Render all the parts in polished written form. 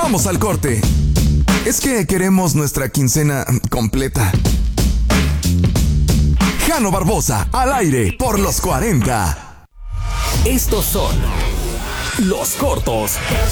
Vamos al corte. Es que queremos nuestra quincena completa. Jano Barbosa, al aire por los 40. Estos son los cortos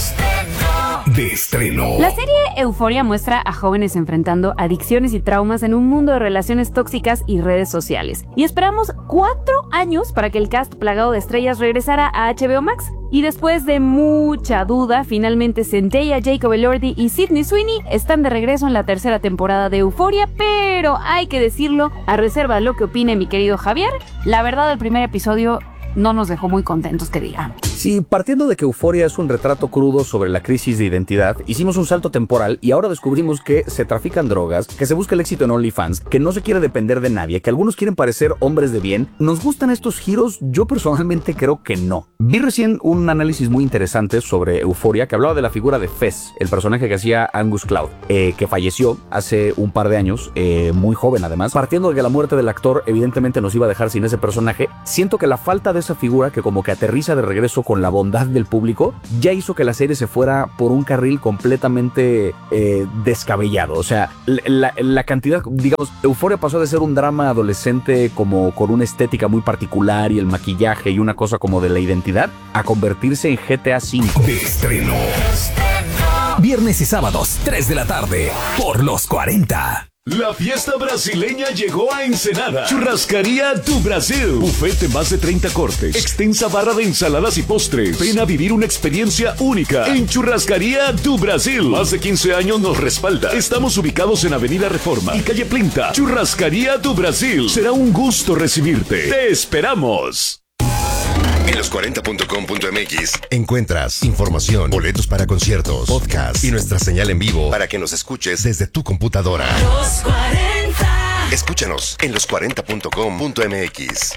de estreno. La serie Euphoria muestra a jóvenes enfrentando adicciones y traumas en un mundo de relaciones tóxicas y redes sociales. Y esperamos 4 años para que el cast plagado de estrellas regresara a HBO Max. Y después de mucha duda, finalmente Zendaya, Jacob Elordi y Sydney Sweeney están de regreso en la tercera temporada de Euphoria, pero hay que decirlo, a reserva de lo que opine mi querido Javier, la verdad el primer episodio no nos dejó muy contentos, que digamos. Sí, partiendo de que Euphoria es un retrato crudo sobre la crisis de identidad, hicimos un salto temporal y ahora descubrimos que se trafican drogas, que se busca el éxito en OnlyFans, que no se quiere depender de nadie, que algunos quieren parecer hombres de bien. ¿Nos gustan estos giros? Yo personalmente creo que no. Vi recién un análisis muy interesante sobre Euphoria que hablaba de la figura de Fez, el personaje que hacía Angus Cloud, que falleció hace un par de años, muy joven además. Partiendo de que la muerte del actor evidentemente nos iba a dejar sin ese personaje, siento que la falta de esa figura que como que aterriza de regreso con la bondad del público, ya hizo que la serie se fuera por un carril completamente descabellado. O sea, la cantidad, digamos, Euphoria pasó de ser un drama adolescente como con una estética muy particular y el maquillaje y una cosa como de la identidad, a convertirse en GTA V. De estreno. Viernes y sábados, 3 de la tarde, por los 40. La fiesta brasileña llegó a Ensenada. Churrascaría do Brasil. Buffet de más de 30 cortes. Extensa barra de ensaladas y postres. Ven a vivir una experiencia única en Churrascaría do Brasil. Más de 15 años nos respalda. Estamos ubicados en Avenida Reforma y Calle Plinta. Churrascaría do Brasil. Será un gusto recibirte. ¡Te esperamos! En los40.com.mx encuentras información, boletos para conciertos, podcast y nuestra señal en vivo para que nos escuches desde tu computadora. Los 40. Escúchanos en los40.com.mx.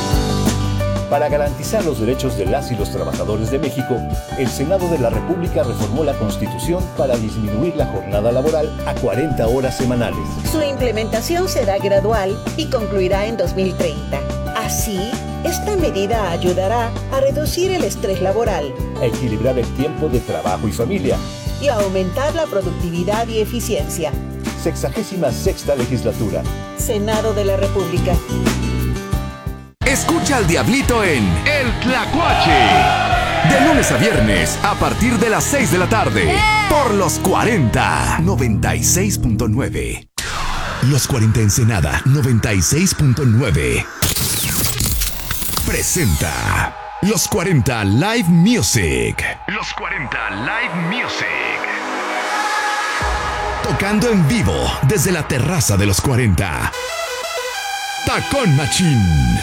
Para garantizar los derechos de las y los trabajadores de México, el Senado de la República reformó la Constitución para disminuir la jornada laboral a 40 horas semanales. Su implementación será gradual y concluirá en 2030. Así, esta medida ayudará a reducir el estrés laboral, a equilibrar el tiempo de trabajo y familia y a aumentar la productividad y eficiencia. 66ª legislatura. Senado de la República. Escucha al Diablito en El Tlacuache. De lunes a viernes, a partir de las 6 de la tarde. Por los 40. 96.9. Los 40 Ensenada. 96.9. Presenta Los 40 Live Music. Los 40 Live Music. Tocando en vivo desde la terraza de los 40. Tacón Machín.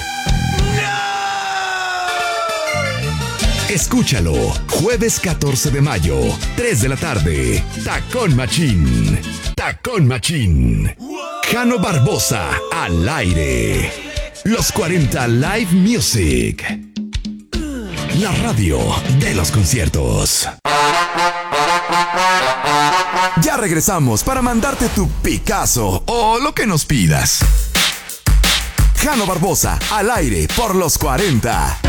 Escúchalo, jueves 14 de mayo, 3 de la tarde. Tacón Machín. Tacón Machín. Jano Barbosa, al aire. Los 40 Live Music. La radio de los conciertos. Ya regresamos para mandarte tu Picasso o lo que nos pidas. Jano Barbosa, al aire por los 40.